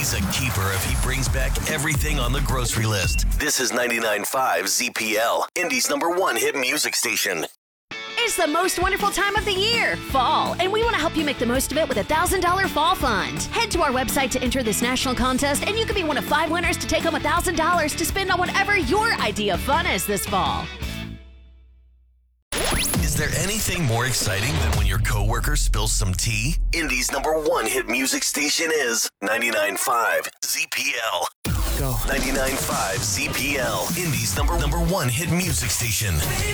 He's a keeper if he brings back everything on the grocery list. This is 99.5 ZPL, Indy's #1 hit music station. It's the most wonderful time of the year, fall, and we want to help you make the most of it with a $1,000 fall fund. Head to our website to enter this national contest, and you could be one of 5 winners to take home $1,000 to spend on whatever your idea of fun is this fall. Is there anything more exciting than when your coworker spills some tea? Indy's #1 hit music station is 99.5 ZPL. Go. 99.5 ZPL, Indy's #1 hit music station.